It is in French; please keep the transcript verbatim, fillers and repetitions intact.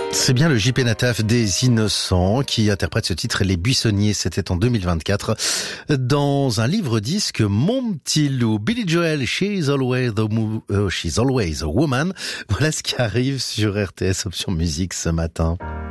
C'est bien le J P Nataf des Innocents qui interprète ce titre Les Buissonniers. C'était en deux mille vingt-quatre dans un livre-disque Mon Petit Loup. Billy Joel, She's Always a, mo- uh, She's Always a Woman. Voilà ce qui arrive sur R T S Option Musique ce matin.